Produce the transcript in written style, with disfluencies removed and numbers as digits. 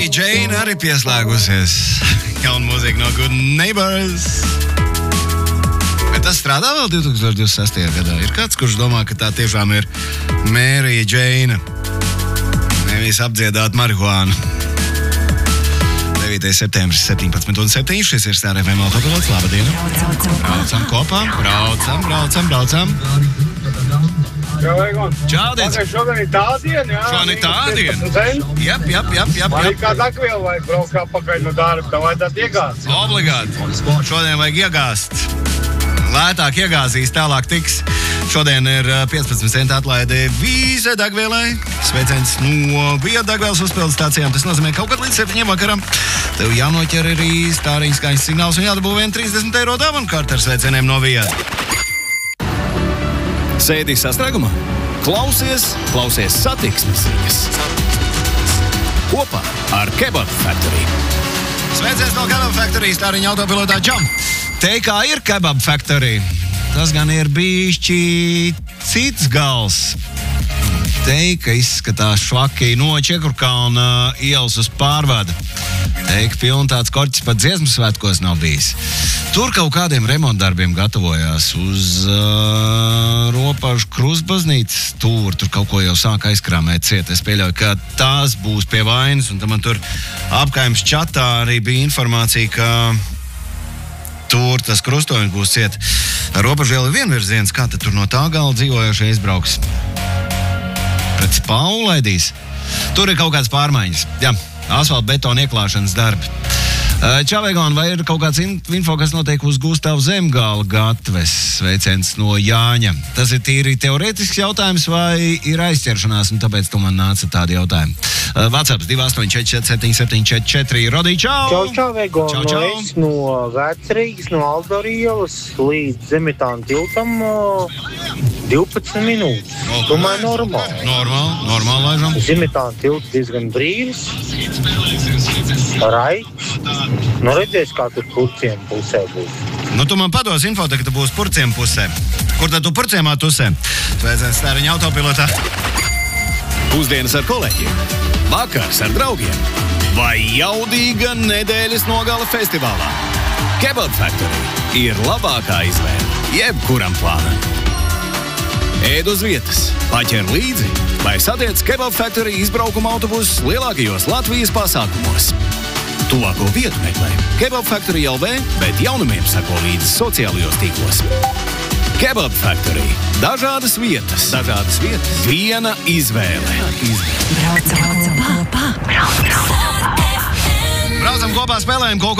Mary Jane arī pieslēgusies. Jauna mūzika no Good Neighbors. Bet tas strādā vēl 2026. gadā. Ir kāds, kurš domā, ka tā tiešām ir Mary Jane. Nevis apdziedāt marihuānu. 9. septembris, 17:07. Šis ir Star FM autopilots. Labdien! Braucam kopā. Braucam. Čau, Dīdz! Šodien ir tā diena, jā? Šodien ir tā diena. Jap. Man ir kāda akviela vajag braukt apakaļ no darba, tā vajadzētu iegāzt. Obligāti. Šodien vajag iegāzt. Lētāk iegāzīs, tālāk tiks. Šodien ir 15 centi atlaide Vīze degvielai. Sveiciens no biodegvielas uzpildes stācijām. Tas nozīmē, kaut kad līdz 7 vakaram tev jānoķer arī stāriņa skaņas signāls un jādabū 30 eiro dāvanu kārta ar sveicieniem no Vīja. Sēdī sastrēgumā? Klausies satiksmes ziņas. Kopā ar Kebab Factory. Sveiciens no Kebab Factory, stāriņa autopilotā Džam. Te kā ir Kebab Factory? Tas gan ir bišķi cits gals. Teika izskatās švaki no Čekurkalna ielas uz pārvada. Teika pilni tāds korķis pat dziesmu svētkos nav bijis. Tur kaut kādiem remontdarbiem gatavojās uz Ropažu krustbaznīcas tur kaut ko jau sāk aizkrāmēt ciet. Es pieļauju, ka tās būs pie vainas, un tam man tur apkaimes čatā arī bija informācija, ka tur tas krustojums būs ciet. Ropažu iela vienvirziens, kā tad tur no tā gala dzīvojošie izbrauks? Pret Spālu laidīs. Tur ir kaut kādas pārmaiņas. Jā, asfalta betona ieklāšanas darbi. Čavegon, vai ir kaut kāds info, kas notiek uz Gustavu Zemgāla gatves? Sveiciens no Jāņa. Tas ir tīri teorētisks jautājums vai ir aizķeršanās, un tāpēc tu man nāca tādi jautājumi. WhatsApp 288-7744. Rodī, čau! Čau, Vegon. Čau. Es no Vecrīgas, no Aldora ielas līdz Zemitāna tiltam 12 minūtes. Domāju, normāli. Normāli laižam. Zemitāna tilts diezgan brīvs. Raiks. Nu, redzēs, kā tur purciem pusē būs. Nu, tu man pados info, ka tu būsi purciem pusē. Kur tad tu purciemā tusē? Sveiciens stāriņa autopilotā. Pusdienas ar kolēģiem, vakars ar draugiem vai jaudīga nedēļas nogale festivālā. Kebab Factory ir labākā izvēle jebkuram plānam. Ēd uz vietas, paķer līdzi vai satiec Kebab Factory izbraukuma autobusus lielākajos Latvijas pasākumos. Tuvāko vietu meklē Kebab Factory LV, bet jaunumiem sako līdzi sociālajos tīklos. Kebab Factory. Dažādas vietas. Viena izvēle. Braucam kopā, spēlējam kaut ko